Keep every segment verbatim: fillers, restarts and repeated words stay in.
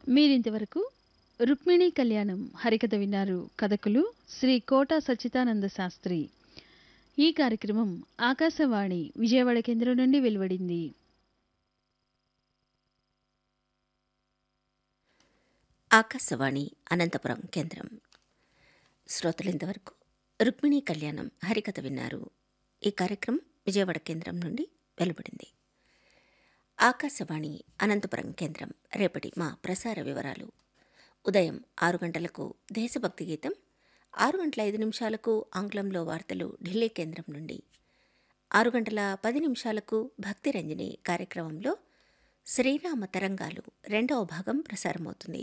మీరింతవరకు రుక్మిణీ కళ్యాణం హరికథ విన్నారు. కథకులు శ్రీ కోట సచ్చిదానంద శాస్త్రి. ఈ కార్యక్రమం ఆకాశవాణి విజయవాడ కేంద్రం నుండి వెలువడింది. ఆకాశవాణి అనంతపురం కేంద్రం. శ్రోతలింతవరకు రుక్మిణీ కళ్యాణం హరికథ విన్నారు. ఈ కార్యక్రమం విజయవాడ కేంద్రం నుండి వెలువడింది. ఆకాశవాణి అనంతపురం కేంద్రం. రేపటి మా ప్రసార వివరాలు: ఉదయం ఆరు గంటలకు దేశభక్తి గీతం, ఆరు గంటల ఐదు నిమిషాలకు ఆంగ్లంలో వార్తలు ఢిల్లీ కేంద్రం నుండి, ఆరు గంటల పది నిమిషాలకు భక్తి రంజని కార్యక్రమంలో శ్రీరామ తరంగాలు రెండవ భాగం ప్రసారమవుతుంది.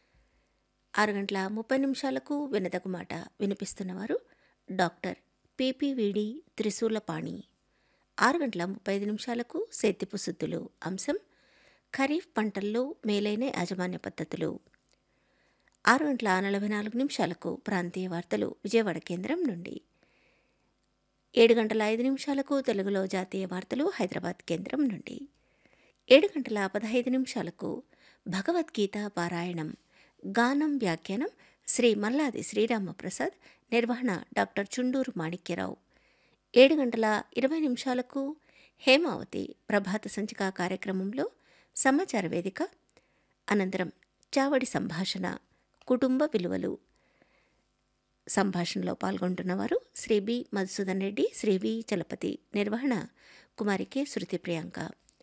ఆరు గంటల ముప్పై నిమిషాలకు వినదగు మాట వినిపిస్తున్నవారు డాక్టర్ పిపివిడి త్రిశూలపాణి. ఆరు గంటల ముప్పై ఐదు నిమిషాలకు సేద్యపు సుద్దులు, అంశం ఖరీఫ్ పంటల్లో మేలైన యాజమాన్య పద్ధతులు. ఆరు గంటల నలభై నాలుగు నిమిషాలకు ప్రాంతీయ వార్తలు విజయవాడ కేంద్రం నుండి, ఏడు గంటల ఐదు నిమిషాలకు తెలుగులో జాతీయ వార్తలు హైదరాబాద్ కేంద్రం నుండి, ఏడు గంటల పదహైదు నిమిషాలకు భగవద్గీత పారాయణం, గానం వ్యాఖ్యానం శ్రీ మల్లాది శ్రీరామప్రసాద్, నిర్వహణ డాక్టర్ చుండూరు మాణిక్యరావు. ఏడు గంటల ఇరవై నిమిషాలకు హేమావతి ప్రభాత సంచిక కార్యక్రమంలో సమాచార వేదిక, అనంతరం చావడి సంభాషణ, కుటుంబ విలువలు. సంభాషణలో పాల్గొంటున్నవారు శ్రీ బి మధుసూదన్ రెడ్డి, శ్రీ వి చలపతి, నిర్వహణ కుమారి కె శృతి ప్రియాంక.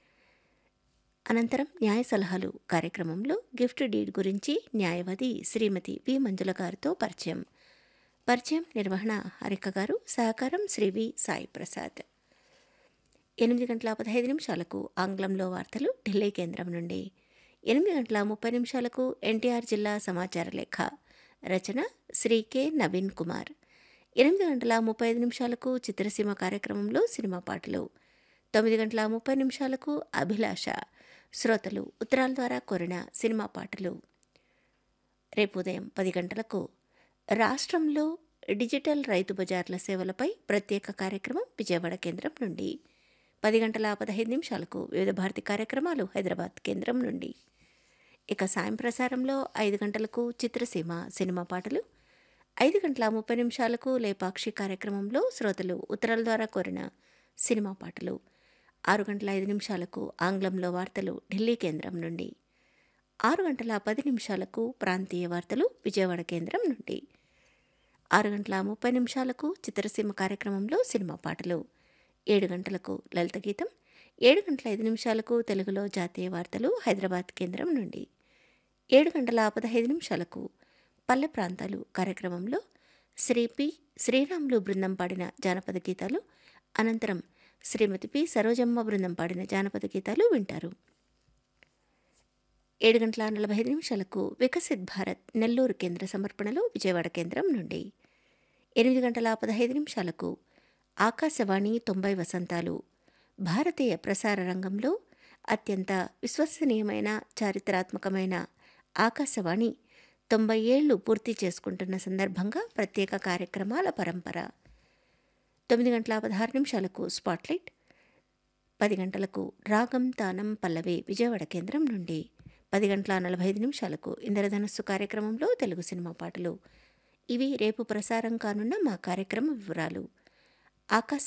అనంతరం న్యాయ సలహాలు కార్యక్రమంలో గిఫ్ట్ డీడ్ గురించి న్యాయవాది శ్రీమతి వి మంజుల గారితో పరిచయం. పరిచయం, నిర్వహణ హరిక గారు, సహకారం శ్రీ వి సాయి ప్రసాద్. ఎనిమిది గంటల పదహైదు నిమిషాలకు ఆంగ్లంలో వార్తలు ఢిల్లీ కేంద్రం నుండి, ఎనిమిది గంటల ముప్పై నిమిషాలకు ఎన్టీఆర్ జిల్లా సమాచార లేఖ, రచన శ్రీ కె నవీన్ కుమార్. ఎనిమిది గంటల ముప్పై ఐదు నిమిషాలకు చిత్రసీమ కార్యక్రమంలో సినిమా పాటలు. తొమ్మిది గంటల ముప్పై నిమిషాలకు అభిలాష, శ్రోతలు ఉత్తరాల ద్వారా కోరిన సినిమా పాటలు. రేపు ఉదయం పది గంటలకు రాష్ట్రంలో డిజిటల్ రైతు బజార్ల సేవలపై ప్రత్యేక కార్యక్రమం విజయవాడ కేంద్రం నుండి, పది గంటల పదహైదు నిమిషాలకు వివిధ భారతి కార్యక్రమాలు హైదరాబాద్ కేంద్రం నుండి. ఇక సాయం ప్రసారంలో ఐదు గంటలకు చిత్రసీమ సినిమా పాటలు, ఐదు గంటల ముప్పై నిమిషాలకు లేపాక్షి కార్యక్రమంలో శ్రోతలు ఉత్తరాల ద్వారా కోరిన సినిమా పాటలు, ఆరు గంటల ఐదు నిమిషాలకు ఆంగ్లంలో వార్తలు ఢిల్లీ కేంద్రం నుండి, ఆరు గంటల పది నిమిషాలకు ప్రాంతీయ వార్తలు విజయవాడ కేంద్రం నుండి, ఆరు గంటల ముప్పై నిమిషాలకు చిత్రసీమ కార్యక్రమంలో సినిమా పాటలు, ఏడు గంటలకు లలిత గీతం, ఏడు గంటల ఐదు నిమిషాలకు తెలుగులో జాతీయ వార్తలు హైదరాబాద్ కేంద్రం నుండి, ఏడు గంటల పదహైదు నిమిషాలకు పల్లె ప్రాంతాలు కార్యక్రమంలో శ్రీ పి శ్రీరాములు బృందం పాడిన జానపద గీతాలు, అనంతరం శ్రీమతి పి సరోజమ్మ బృందం పాడిన జానపద గీతాలు వింటారు. ఏడు గంటల నలభై ఐదు నిమిషాలకు వికసిత్ భారత్ నెల్లూరు కేంద్ర సమర్పణలో విజయవాడ కేంద్రం నుండి, ఎనిమిది గంటల పదహైదు నిమిషాలకు ఆకాశవాణి తొంభై వసంతాలు, భారతీయ ప్రసార రంగంలో అత్యంత విశ్వసనీయమైన చారిత్రాత్మకమైన ఆకాశవాణి తొంభై ఏళ్లు పూర్తి చేసుకుంటున్న సందర్భంగా ప్రత్యేక కార్యక్రమాల పరంపర. తొమ్మిది గంటల పదహారు నిమిషాలకు స్పాట్లైట్, పది గంటలకు రాగం తానం పల్లవి విజయవాడ కేంద్రం నుండి, పది గంటల నలభై ఐదు నిమిషాలకు ఇంద్రధనస్సు కార్యక్రమంలో తెలుగు సినిమా పాటలు. ఇవి రేపు ప్రసారం కానున్న మా కార్యక్రమ వివరాలు. ఆకాశ